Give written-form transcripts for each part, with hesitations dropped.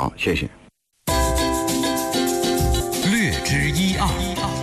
好，谢谢。 略知一二。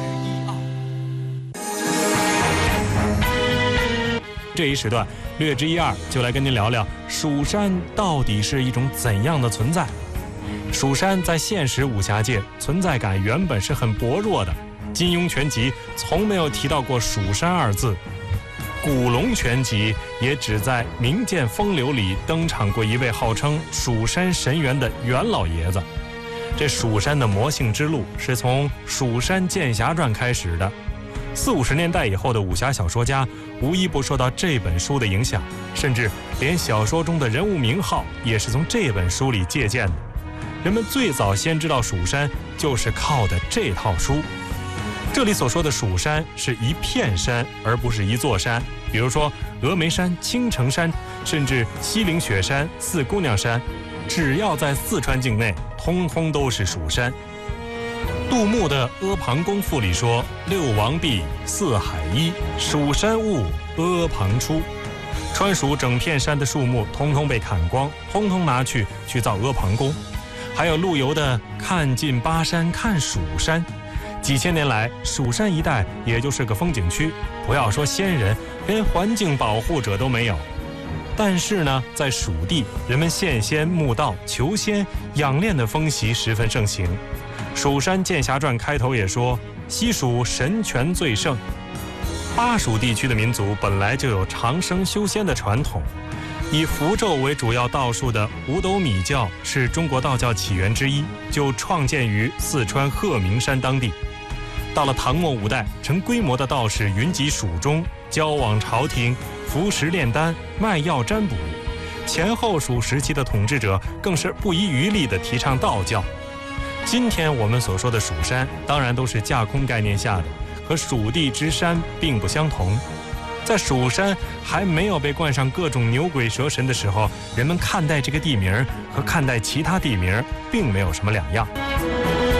这一时段略知一二就来跟您聊聊蜀山到底是一种怎样的存在。蜀山在现实武侠界存在感原本是很薄弱的，金庸全集从没有提到过蜀山二字，古龙全集也只在《名剑风流》里登场过一位号称蜀山神元的袁老爷子。这蜀山的魔性之路是从《蜀山剑侠传》开始的，40、50年代以后的武侠小说家无一不受到这本书的影响，甚至连小说中的人物名号也是从这本书里借鉴的。人们最早先知道蜀山就是靠的这套书。这里所说的蜀山是一片山，而不是一座山。比如说峨眉山、青城山，甚至西岭雪山、四姑娘山，只要在四川境内，通通都是蜀山。杜牧的《阿房宫赋》里说：“六王毕，四海一，蜀山兀，阿房出。”川蜀整片山的树木通通被砍光，通通拿去造阿房宫。还有陆游的“看尽巴山看蜀山”，几千年来，蜀山一带也就是个风景区，不要说仙人，连环境保护者都没有。但是呢，在蜀地，人们献仙、慕道、求仙、养炼的风习十分盛行。《蜀山剑侠传》开头也说：“西蜀神权最盛。”巴蜀地区的民族本来就有长生修仙的传统。以符咒为主要道术的五斗米教是中国道教起源之一，就创建于四川鹤鸣山当地。到了唐末5代，成规模的道士云集蜀中，交往朝廷，服食炼丹，卖药占卜。前后蜀时期的统治者更是不遗余力地提倡道教。今天我们所说的蜀山，当然都是架空概念下的，和蜀地之山并不相同。在蜀山还没有被冠上各种牛鬼蛇神的时候，人们看待这个地名和看待其他地名并没有什么两样。